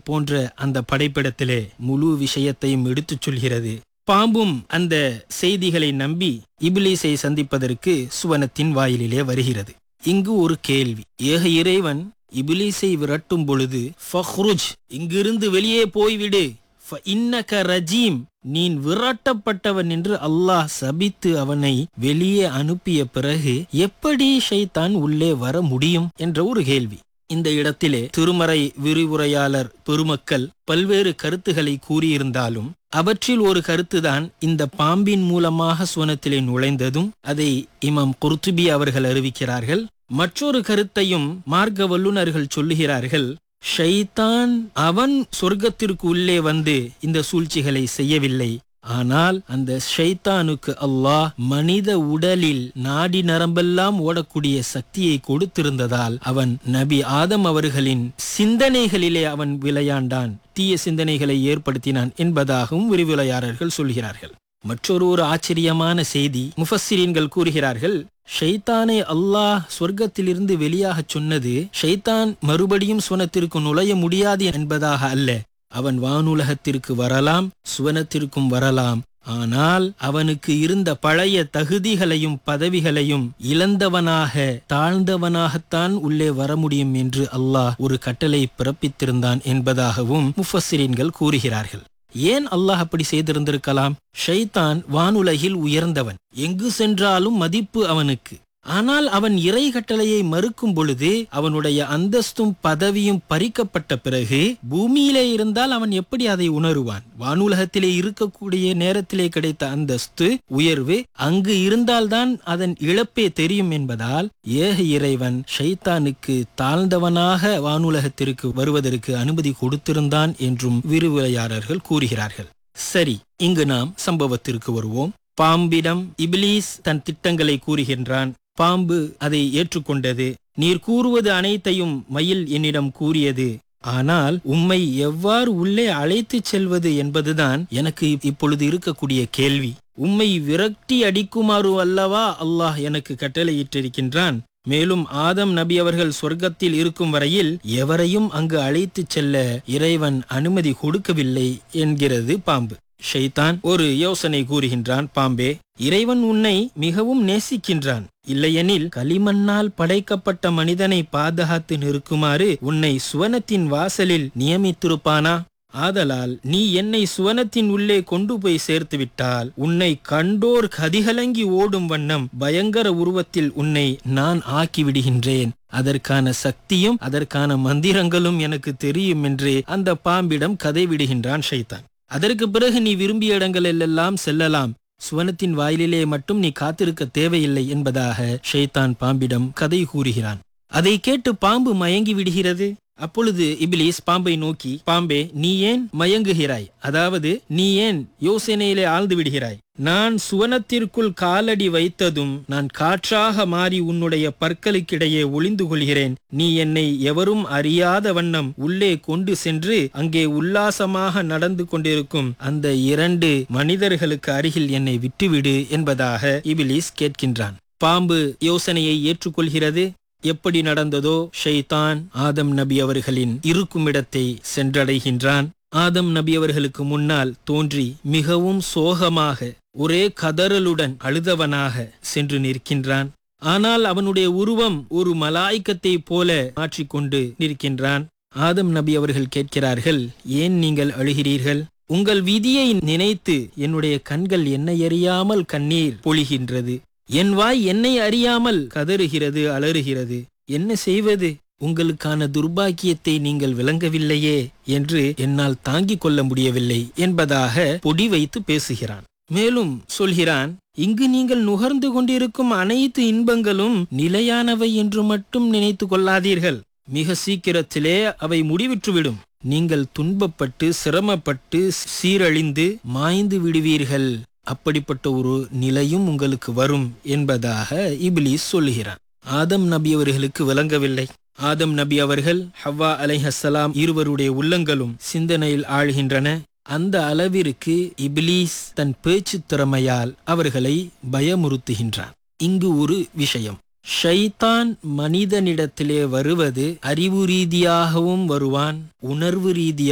போன்ற அந்த படைப்பிடத்திலே முழு விஷயத்தையும் எடுத்துச் சொல்கிறது. பாம்பும் அந்த செய்திகளை நம்பி இபிலீஸை சந்திப்பதற்கு சுவனத்தின் வாயிலிலே வருகிறது. இங்கு ஒரு கேள்வி. ஏக இறைவன் இபிலீஸை விரட்டும் பொழுது ஃபஹ்ருஜ், இங்கிருந்து வெளியே போய்விடு, இன்னக ரஜீம், நீ விரட்டப்பட்டவன் என்று அல்லாஹ் சபித்து அவனை வெளியே அனுப்பிய பிறகு எப்படி ஷைத்தான் உள்ளே வர முடியும் என்ற ஒரு கேள்வி. இந்த இடத்திலே திருமறை விரிவுரையாளர் பெருமக்கள் பல்வேறு கருத்துக்களை கூறியிருந்தாலும் அவற்றில் ஒரு கருத்துதான் இந்த பாம்பின் மூலமாக சுவனத்திலே நுழைந்ததும் அதை இமாம் குர்துபி அவர்கள் அறிவிக்கிறார்கள். மற்றொரு கருத்தையும் மார்க்க வல்லுநர்கள் சொல்லுகிறார்கள். ஷைத்தான் அவன் சொர்க்கத்திற்கு உள்ளே வந்து இந்த சூழ்ச்சிகளை செய்யவில்லை. ஆனால் அந்த ஷைத்தானுக்கு அல்லாஹ் மனித உடலில் நாடி நரம்பெல்லாம் ஓடக்கூடிய சக்தியை கொடுத்திருந்ததால் அவன் நபி ஆதம் அவர்களின் சிந்தனைகளிலே அவன் விளையாண்டான், தீய சிந்தனைகளை ஏற்படுத்தினான் என்பதாகவும் விரிவுரையாளர்கள் சொல்கிறார்கள். மற்றொரு ஆச்சரியமான செய்தி முஃபஸ்ஸிரீன்கள் கூறுகிறார்கள். ஷைத்தானை அல்லாஹ் சொர்க்கத்திலிருந்து வெளியாக சொன்னது ஷைத்தான் மறுபடியும் சுவனத்திற்கு நுழைய முடியாது என்பதாக அல்ல. அவன் வானுலகத்திற்கு வரலாம், சுவனத்திற்கும் வரலாம். ஆனால் அவனுக்கு இருந்த பழைய தகுதிகளையும் பதவிகளையும் இழந்தவனாக தாழ்ந்தவனாகத்தான் உள்ளே வர முடியும் என்று அல்லாஹ் ஒரு கட்டளை பிறப்பித்திருந்தான் என்பதாகவும் முஃபஸ்ஸிரீன்கள் கூறுகிறார்கள். ஏன் அல்லாஹ் அப்படி செய்திருந்திருக்கலாம்? ஷைத்தான் வானுலகில் உயர்ந்தவன், எங்கு சென்றாலும் மதிப்பு அவனுக்கு. ஆனால் அவன் இறை கட்டளையை மறுக்கும் பொழுது அவனுடைய அந்தஸ்தும் பதவியும் பறிக்கப்பட்ட பிறகு பூமியிலே இருந்தால் அவன் எப்படி அதை உணருவான்? வானுலகத்திலே இருக்கக்கூடிய நேரத்திலே கிடைத்த அந்தஸ்து உயர்வு அங்கு இருந்தால்தான் அதன் இழப்பே தெரியும் என்பதால் ஏக இறைவன் ஷைத்தானுக்கு தாழ்ந்தவனாக வானுலகத்திற்கு வருவதற்கு அனுமதி கொடுத்திருந்தான் என்றும் விரிவுரையாளர்கள் கூறுகிறார்கள். சரி, இங்கு நாம் சம்பவத்திற்கு வருவோம். பாம்பிடம் இபிலீஸ் தன் திட்டங்களை கூறுகின்றான். பாம்பு அதை ஏற்றுக்கொண்டது. நீர் கூறுவது அனைத்தையும் மயில் என்னிடம் கூறியது. ஆனால் உம்மை எவ்வாறு உள்ளே அழைத்துச் செல்வது என்பதுதான் எனக்கு இப்பொழுது இருக்கக்கூடிய கேள்வி. உம்மை விரட்டி அடிக்குமாறு அல்லவா அல்லாஹ் எனக்கு கட்டளையிட்டிருக்கின்றான். மேலும் ஆதம் நபி அவர்கள் சொர்க்கத்தில் இருக்கும் வரையில் எவரையும் அங்கு அழைத்துச் செல்ல இறைவன் அனுமதி கொடுக்கவில்லை என்கிறது பாம்பு. ஷைத்தான் ஒரு யோசனை கூறுகின்றான். பாம்பே, இறைவன் உன்னை மிகவும் நேசிக்கின்றான். இல்லையெனில் களிமண்ணால் படைக்கப்பட்ட மனிதனை பாதுகாத்து நிற்குமாறு உன்னை சுவனத்தின் வாசலில் நியமித்திருப்பானா? ஆதலால் நீ என்னை சுவனத்தின் உள்ளே கொண்டு போய் சேர்த்து விட்டால் உன்னை கண்டோர் கதிகலங்கி ஓடும் வண்ணம் பயங்கர உருவத்தில் உன்னை நான் ஆக்கிவிடுகின்றேன். அதற்கான சக்தியும் அதற்கான மந்திரங்களும் எனக்கு தெரியும் என்று அந்த பாம்பிடம் கதை விடுகின்றான் ஷைத்தான். அதற்கு பிறகு நீ விரும்பிய இடங்களெல்லாம் செல்லலாம், சுவனத்தின் வாயிலே மட்டும் நீ காத்திருக்க தேவையில்லை என்பதாக ஷைத்தான் பாம்பிடம் கதை கூறுகிறான். அதை கேட்டு பாம்பு மயங்கி விடுகிறது. அப்பொழுது இபிலீஸ் பாம்பை நோக்கி, பாம்பே, நீ ஏன் மயங்குகிறாய்? அதாவது நீ ஏன் யோசனையிலே ஆழ்ந்து விடுகிறாய்? நான் சுவனத்திற்குள் காலடி வைத்ததும் நான் காற்றாக மாறி உன்னுடைய பற்களுக்கிடையே ஒளிந்து கொள்கிறேன். நீ என்னை எவரும் அறியாத வண்ணம் உள்ளே கொண்டு சென்று அங்கே உல்லாசமாக நடந்து கொண்டிருக்கும் அந்த 2 மனிதர்களுக்கு அருகில் என்னை விட்டுவிடு என்பதாக இபிலீஸ் கேட்கின்றான். பாம்பு யோசனையை ஏற்றுக்கொள்கிறது. எப்படி நடந்ததோ ஷைத்தான் ஆதம் நபி அவர்களின் இருக்குமிடத்தை சென்றடைகின்றான். ஆதம் நபி அவர்களுக்கு முன்னால் தோன்றி மிகவும் சோகமாக ஒரே கதறலுடன் அழுதவனாக சென்று நிற்கின்றான். ஆனால் அவனுடைய உருவம் ஒரு மலாய்க்கத்தை போல மாற்றிக்கொண்டு நிற்கின்றான். ஆதம் நபி அவர்கள் கேட்கிறார்கள், ஏன் நீங்கள் அழுகிறீர்கள்? உங்கள் விதியை நினைத்து என்னுடைய கண்கள் என்னை அறியாமல் கண்ணீர் பொழிகின்றது. என் வாய் என்னை அறியாமல் கதறுகிறது, அலறுகிறது. என்ன செய்வது? உங்களுக்கான துர்பாக்கியத்தை நீங்கள் விளங்கவில்லையே என்று என்னால் தாங்கிக் கொள்ள முடியவில்லை என்பதாக பொடி வைத்து பேசுகிறான். மேலும் சொல்கிறான், இங்கு நீங்கள் நுகர்ந்து கொண்டிருக்கும் அனைத்து இன்பங்களும் நிலையானவை என்று மட்டும் நினைத்து கொள்ளாதீர்கள். மிக சீக்கிரத்திலே அவை முடிவிற்றுவிடும். நீங்கள் துன்பப்பட்டு சிரமப்பட்டு சீரழிந்து மாய்ந்து விடுவீர்கள். அப்படிப்பட்ட ஒரு நிலையும் உங்களுக்கு வரும் என்பதாக இபிலீஸ் சொல்லுகிறான். ஆதம் நபி அவர்களுக்கு விளங்கவில்லை. ஆதம் நபி அவர்கள் ஹவ்வா அலைஹிஸ்ஸலாம் இருவருடைய உள்ளங்களும் சிந்தனையில் ஆழ்கின்றன. அந்த அளவிற்கு இபிலீஸ் தன் பேச்சு திறமையால் அவர்களை பயமுறுத்துகின்றான். இங்கு ஒரு விஷயம், ஷைத்தான் மனிதனிடத்திலே வருவது அறிவு ரீதியாகவும் வருவான், உணர்வு ரீதியாக